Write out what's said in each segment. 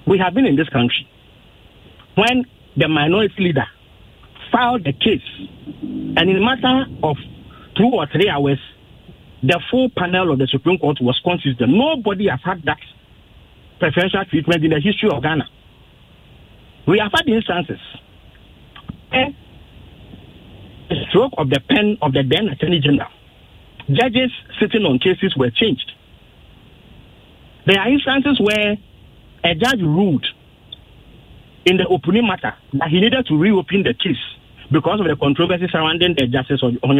we have been in this country when the minority leader filed a case, and in a matter of 2 or 3 hours, the full panel of the Supreme Court was constituted. Nobody has had that preferential treatment in the history of Ghana. We have had instances where the stroke of the pen of the then Attorney General, judges sitting on cases were changed. There are instances where a judge ruled in the opening matter that he needed to reopen the case because of the controversy surrounding the Justice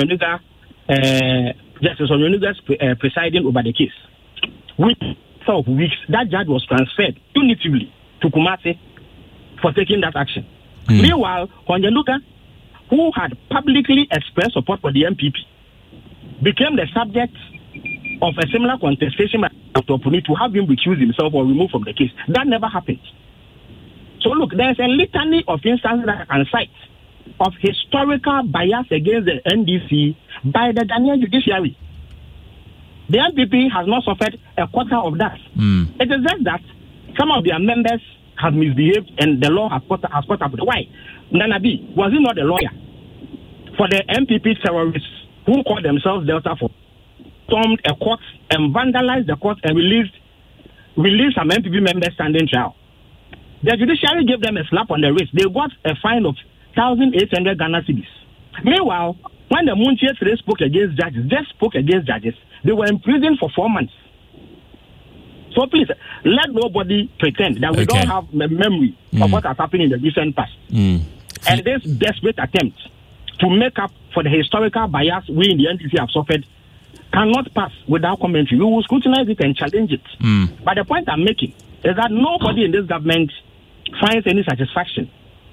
Onyenuga's presiding over the case. Within 12 weeks, that judge was transferred punitively to Kumasi for taking that action. Meanwhile, Onyenuga, who had publicly expressed support for the MPP, became the subject of a similar contestation by Dr. Opuni to have him recuse himself or removed from the case. That never happened. So look, there's a litany of instances that I can cite of historical bias against the NDC by the Ghanaian judiciary. The MPP has not suffered a quarter of that. It is just that some of their members have misbehaved and the law has caught up with. Why? Nana B, was he not a lawyer for the MPP terrorists who call themselves Delta Force, stormed a court and vandalized the court and released some MPP members standing trial? The judiciary gave them a slap on the wrist. They got a fine of 1,800 Ghana cedis. Meanwhile, when the Munchie spoke against judges, they were in prison for 4 months. So please, let nobody pretend that we don't have a memory of what has happened in the recent past. And this desperate attempt to make up for the historical bias we in the NDC have suffered cannot pass without commentary. We will scrutinize it and challenge it. But the point I'm making is that nobody in this government finds any satisfaction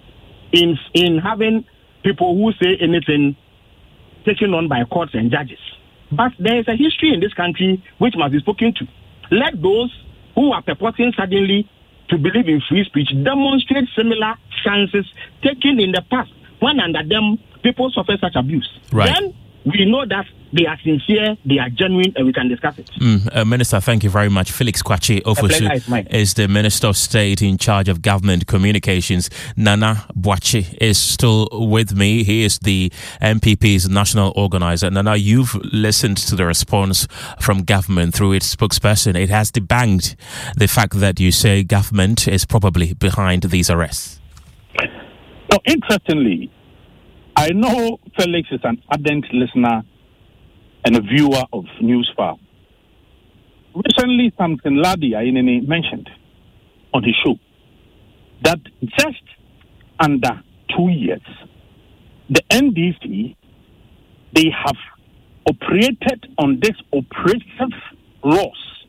in having people who say anything taken on by courts and judges. But there is a history in this country which must be spoken to. Let those who are purporting suddenly to believe in free speech demonstrate similar chances taken in the past when under them people suffer such abuse. Right. Then we know that they are sincere, they are genuine, and we can discuss it. Minister, thank you very much. Felix Kwakye Ofosu is the Minister of State in charge of Government Communications. Nana Boakye is still with me. He is the MPP's national organizer. Nana, you've listened to the response from government through its spokesperson. It has debunked the fact that you say government is probably behind these arrests. Now, interestingly, I know Felix is an ardent listener and a viewer of Newsfile. Recently, Samson Ladi Ainene mentioned on his show that just under 2 years, the NDC, they have operated on this oppressive loss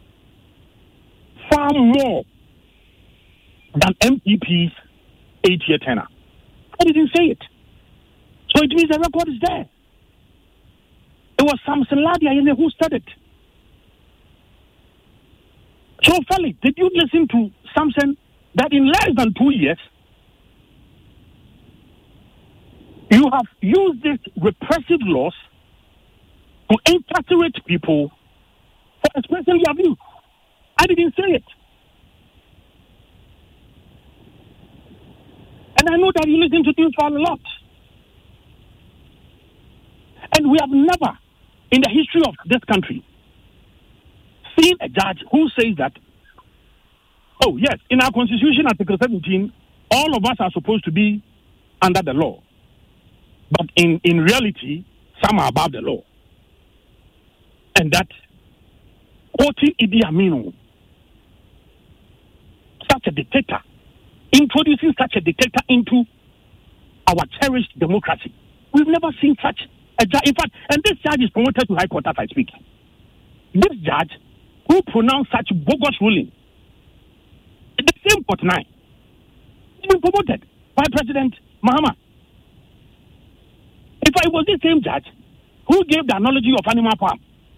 far more than MPP's 8-year tenure. I didn't say it. So it means the record is there. It was Samson Ladia who said it. So, Felix, did you listen to Samson that in less than 2 years, you have used this repressive laws to incarcerate people for expressing their views? I didn't say it. And I know that you listen to things for a lot. And we have never, in the history of this country, seen a judge who says that, oh, yes, in our constitution, Article 17, all of us are supposed to be under the law. But in reality, some are above the law. And that, quoting Idi Amin, such a dictator, introducing such a dictator into our cherished democracy. We've never seen such a judge. In fact, and this judge is promoted to High Court as I speak. This judge who pronounced such bogus ruling, the same Court 9, has been promoted by President Mahama. In fact, it was the same judge who gave the analogy of animal farm.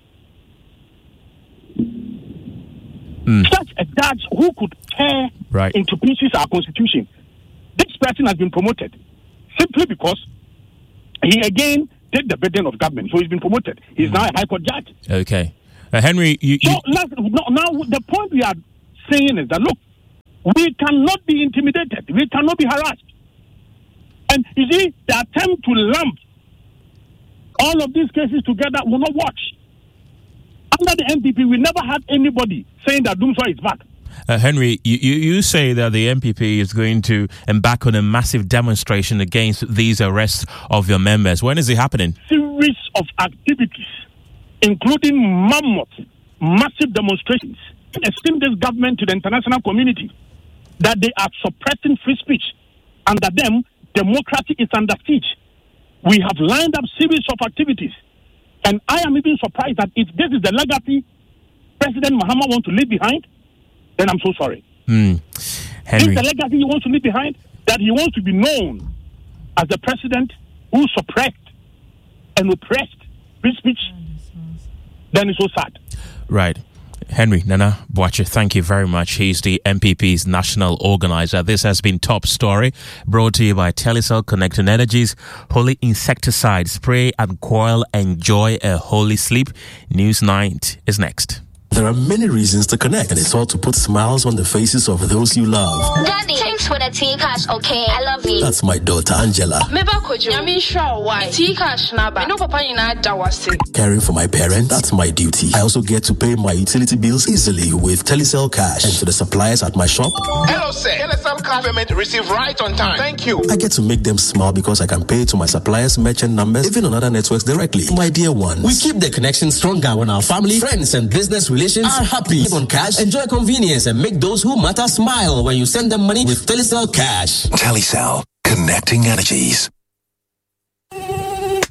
Such a judge who could tear into pieces our constitution. This person has been promoted simply because he again take the burden of government. So he's been promoted. He's now a High Court judge. Okay. Henry, now the point we are saying is that, look, We cannot be intimidated. We cannot be harassed. And you see, the attempt to lump all of these cases together will not work. Under the MPP, we never had anybody saying that Dumsor is back. Henry, you say that the MPP is going to embark on a massive demonstration against these arrests of your members. When is it happening? Series of activities, including massive demonstrations, esteem this government to the international community that they are suppressing free speech. Under them, democracy is under siege. We have lined up series of activities. And I am even surprised that if this is the legacy President Mahama wants to leave behind, then I'm so sorry. Henry. If the legacy he wants to leave behind, that he wants to be known as the president who suppressed and oppressed free speech, then it's so sad. Right. Henry Nana Boakye, thank you very much. He's the MPP's national organizer. This has been Top Story, brought to you by Telecel Connecting Energies. Holy insecticide, spray and coil. Enjoy a holy sleep. News 9 is next. There are many reasons to connect, and it's all to put smiles on the faces of those you love. Daddy, thanks for the T-Cash, okay? I love you. That's my daughter, Angela. Caring for my parents, that's my duty. I also get to pay my utility bills easily with Telecel Cash. And to the suppliers at my shop, hello, sir. Telecel Cash payment received right on time. Thank you. I get to make them smile because I can pay to my suppliers' merchant numbers, even on other networks directly. My dear ones, we keep the connection stronger when our family, friends, and business relations are happy. Live on cash, enjoy convenience, and make those who matter smile when you send them money with Telecel Cash. Telecel, connecting energies.